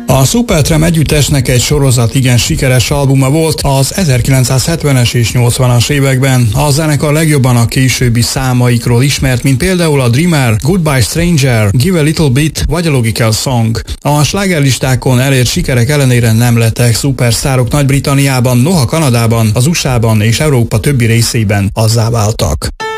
A Supertramp együttesnek egy sorozat igen sikeres albuma volt az 1970-es és 80-as években. A zenekar legjobban a későbbi számaikról ismert, mint például a Dreamer, Goodbye Stranger, Give a Little Bit vagy a Logical Song. A slágerlistákon elért sikerek ellenére nem lettek szupersztárok Nagy-Britanniában, noha Kanadában, az USA-ban és Európa többi részében azzá váltak.